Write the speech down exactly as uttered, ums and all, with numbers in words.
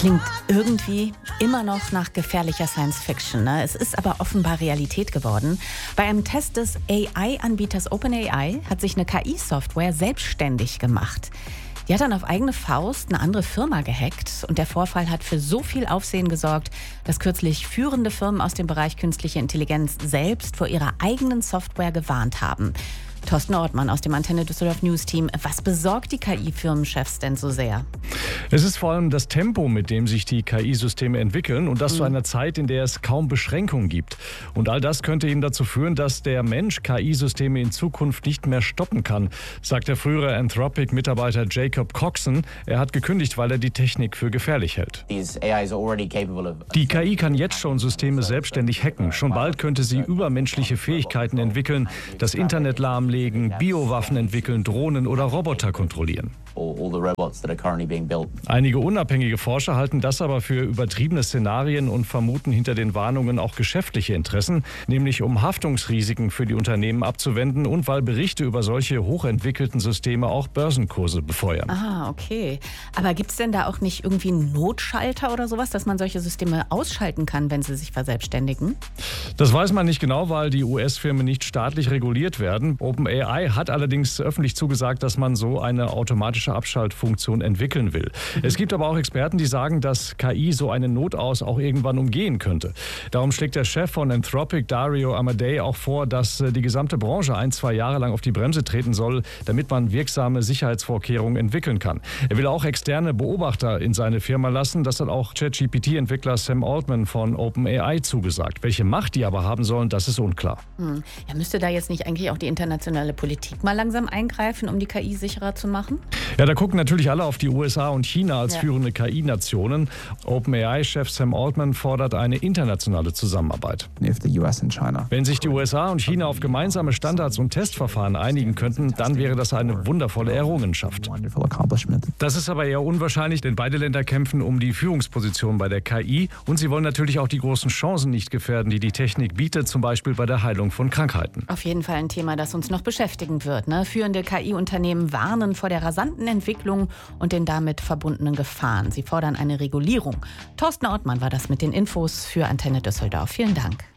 Klingt irgendwie immer noch nach gefährlicher Science-Fiction, ne? Es ist aber offenbar Realität geworden. Bei einem Test des A I-Anbieters OpenAI hat sich eine K I-Software selbstständig gemacht. Die hat dann auf eigene Faust eine andere Firma gehackt und der Vorfall hat für so viel Aufsehen gesorgt, dass kürzlich führende Firmen aus dem Bereich künstliche Intelligenz selbst vor ihrer eigenen Software gewarnt haben. Thorsten Ortmann aus dem Antenne Düsseldorf News Team. Was besorgt die K I-Firmenchefs denn so sehr? Es ist vor allem das Tempo, mit dem sich die K I-Systeme entwickeln und das mhm. zu einer Zeit, in der es kaum Beschränkungen gibt. Und all das könnte eben dazu führen, dass der Mensch K I-Systeme in Zukunft nicht mehr stoppen kann, sagt der frühere Anthropic-Mitarbeiter Jacob Coxon. Er hat gekündigt, weil er die Technik für gefährlich hält. Die K I kann jetzt schon Systeme selbstständig hacken. Schon bald könnte sie übermenschliche Fähigkeiten entwickeln, das Internet lahmlegen, Biowaffen entwickeln, Drohnen oder Roboter kontrollieren. Einige unabhängige Forscher halten das aber für übertriebene Szenarien und vermuten hinter den Warnungen auch geschäftliche Interessen, nämlich um Haftungsrisiken für die Unternehmen abzuwenden und weil Berichte über solche hochentwickelten Systeme auch Börsenkurse befeuern. Ah, okay. Aber gibt es denn da auch nicht irgendwie einen Notschalter oder sowas, dass man solche Systeme ausschalten kann, wenn sie sich verselbstständigen? Das weiß man nicht genau, weil die U S-Firmen nicht staatlich reguliert werden. OpenAI hat allerdings öffentlich zugesagt, dass man so eine automatische Abschaltfunktion entwickeln will. Mhm. Es gibt aber auch Experten, die sagen, dass K I so eine Notaus auch irgendwann umgehen könnte. Darum schlägt der Chef von Anthropic, Dario Amodei, auch vor, dass die gesamte Branche ein, zwei Jahre lang auf die Bremse treten soll, damit man wirksame Sicherheitsvorkehrungen entwickeln kann. Er will auch externe Beobachter in seine Firma lassen. Das hat auch ChatGPT-Entwickler Sam Altman von OpenAI zugesagt. Welche Macht die aber haben sollen, das ist unklar. Hm. Ja, müsste da jetzt nicht eigentlich auch die internationale Politik mal langsam eingreifen, um die K I sicherer zu machen? Ja, da gucken natürlich alle auf die U S A und China als ja. führende K I-Nationen. OpenAI-Chef Sam Altman fordert eine internationale Zusammenarbeit. Wenn sich die U S A und China auf gemeinsame Standards und Testverfahren einigen könnten, dann wäre das eine wundervolle Errungenschaft. Das ist aber eher unwahrscheinlich, denn beide Länder kämpfen um die Führungsposition bei der K I und sie wollen natürlich auch die großen Chancen nicht gefährden, die die Technik bietet, zum Beispiel bei der Heilung von Krankheiten. Auf jeden Fall ein Thema, das uns noch beschäftigen wird, ne? Führende K I-Unternehmen warnen vor der rasanten Entwicklung und den damit verbundenen Gefahren. Sie fordern eine Regulierung. Thorsten Ortmann war das mit den Infos für Antenne Düsseldorf. Vielen Dank.